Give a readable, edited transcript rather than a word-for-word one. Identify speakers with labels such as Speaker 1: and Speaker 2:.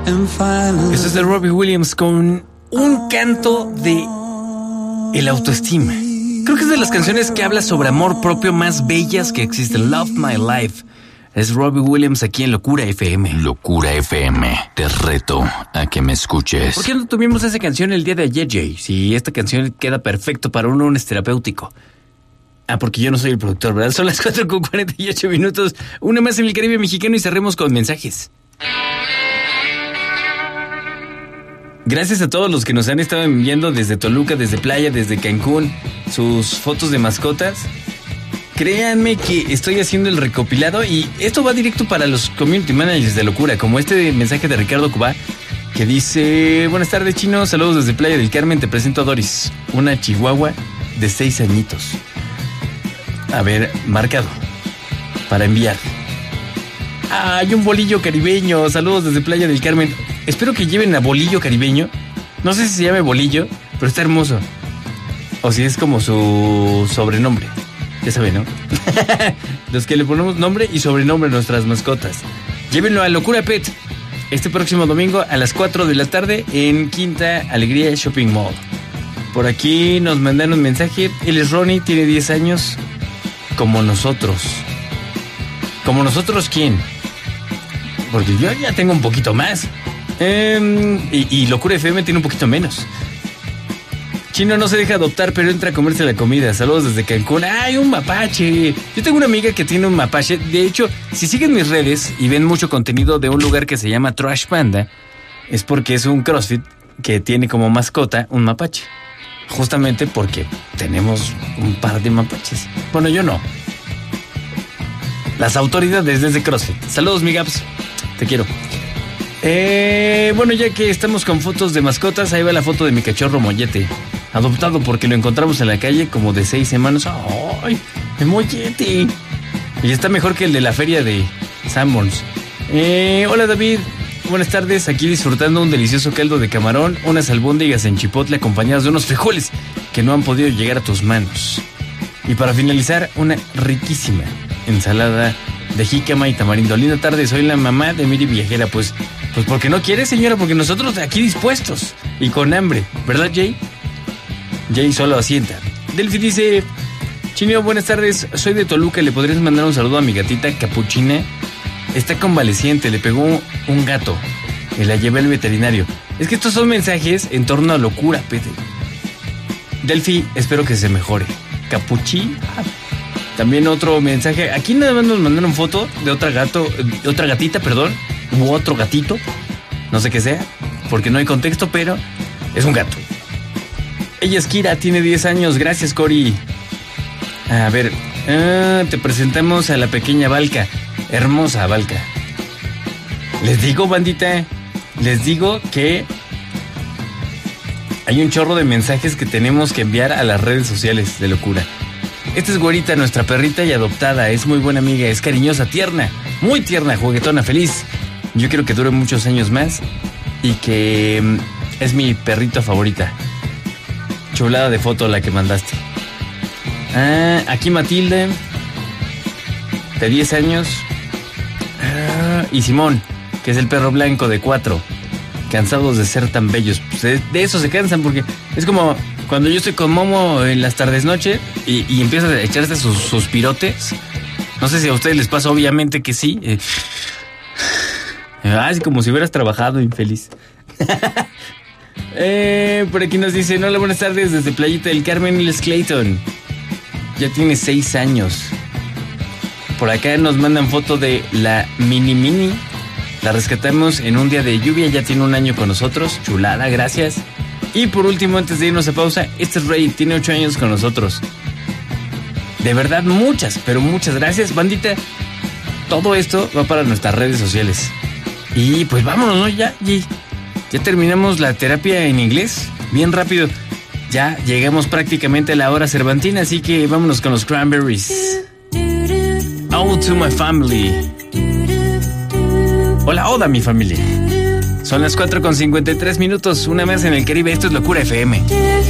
Speaker 1: Esto es de Robbie Williams con un canto de el autoestima. Creo que es de las canciones que habla sobre amor propio más bellas que existen. Love My Life. Es Robbie Williams aquí en Locura FM.
Speaker 2: Locura FM, te reto a que me escuches.
Speaker 1: ¿Por qué no tuvimos esa canción el día de ayer, Jay? Si esta canción queda perfecto para un lunes terapéutico. Porque yo no soy el productor, ¿verdad? Son las 4:48. Una más en el Caribe mexicano y cerremos con mensajes. Gracias a todos los que nos han estado enviando desde Toluca, desde Playa, desde Cancún, sus fotos de mascotas. Créanme que estoy haciendo el recopilado y esto va directo para los community managers de Locura, como este mensaje de Ricardo Cubá, que dice: buenas tardes, Chino, saludos desde Playa del Carmen, te presento a Doris, una chihuahua de 6 añitos. A ver, marcado, para enviar. Hay un bolillo caribeño, saludos desde Playa del Carmen. Espero que lleven a bolillo caribeño. No sé si se llame bolillo, pero está hermoso. O si es como su sobrenombre. Ya saben, ¿no? Los que le ponemos nombre y sobrenombre a nuestras mascotas. Llévenlo a Locura Pet este próximo domingo a las 4 de la tarde en Quinta Alegría Shopping Mall. Por aquí nos mandaron un mensaje. Él es Ronnie, tiene 10 años. Como nosotros. ¿Como nosotros quién? Porque yo ya tengo un poquito más. Y Locura FM tiene un poquito menos. Chino no se deja adoptar, pero entra a comerse la comida. Saludos desde Cancún. ¡Ay, un mapache! Yo tengo una amiga que tiene un mapache. De hecho, si siguen mis redes y ven mucho contenido de un lugar que se llama Trash Panda, es porque es un CrossFit que tiene como mascota un mapache. Justamente porque tenemos un par de mapaches. Bueno, yo no. Las autoridades desde CrossFit. Saludos, mi Gaps. Te quiero. Bueno, ya que estamos con fotos de mascotas, ahí va la foto de mi cachorro Mollete. Adoptado porque lo encontramos en la calle como de 6 semanas. ¡Ay! ¡El Mollete! Y está mejor que el de la feria de Sanborns. Hola, David. Buenas tardes. Aquí disfrutando un delicioso caldo de camarón, unas albóndigas en chipotle acompañadas de unos frijoles que no han podido llegar a tus manos. Y para finalizar, una riquísima ensalada de jícama y tamarindo. Linda tarde, soy la mamá de Miri Viajera. Pues porque no quiere, señora, porque nosotros aquí dispuestos y con hambre, ¿verdad, Jay? Jay solo asienta. Delphi dice: Chino, buenas tardes, soy de Toluca, ¿le podrías mandar un saludo a mi gatita Capuchina? Está convaleciente, le pegó un gato y la llevé al veterinario. Es que estos son mensajes en torno a Locura, Pete. Delphi, espero que se mejore. Capuchi. También otro mensaje. Aquí nada más nos mandaron foto de otra gatita, u otro gatito. No sé qué sea, porque no hay contexto, pero es un gato. Ella es Kira, tiene 10 años. Gracias, Cori. A ver, te presentamos a la pequeña Valka. Hermosa Valka. Les digo, bandita, les digo que hay un chorro de mensajes que tenemos que enviar a las redes sociales de Locura. Esta es Güerita, nuestra perrita y adoptada. Es muy buena amiga, es cariñosa, tierna, muy tierna, juguetona, feliz. Yo quiero que dure muchos años más y que es mi perrito favorita. Chulada de foto la que mandaste. Aquí Matilde, de 10 años. Y Simón, que es el perro blanco de 4. Cansados de ser tan bellos. Pues de eso se cansan, porque es como cuando yo estoy con Momo en las tardes noche y empieza a echarse sus pirotes. No sé si a ustedes les pasa, obviamente que sí. Así como si hubieras trabajado, infeliz. Por aquí nos dicen: hola, buenas tardes desde Playita del Carmen, Les Clayton. Ya tiene 6 años. Por acá nos mandan foto de la Mini. La rescatamos en un día de lluvia, ya tiene 1 año con nosotros. Chulada, gracias. Y por último, antes de irnos a pausa, este es Rey, tiene 8 años con nosotros. De verdad, pero muchas gracias, bandita. Todo esto va para nuestras redes sociales. Y pues vámonos, ¿no? Ya terminamos la terapia en inglés. Bien rápido. Ya llegamos prácticamente a la hora cervantina, así que vámonos con los Cranberries. Ode to my family. Hola, mi familia. Son las 4:53, una más en el Caribe. Esto es Locura FM.